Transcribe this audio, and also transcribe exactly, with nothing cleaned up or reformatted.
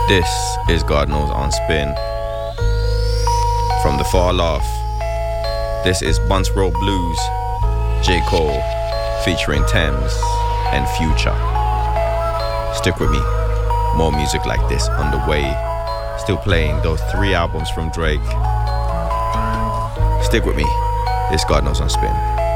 This is God Knows on Spin. From the Far Laugh, this is Bunce Road Blues, J. Cole, featuring Thames and Future. Stick with me, more music like this on the way. Still playing those three albums from Drake. Stick with me, this God Knows on Spin.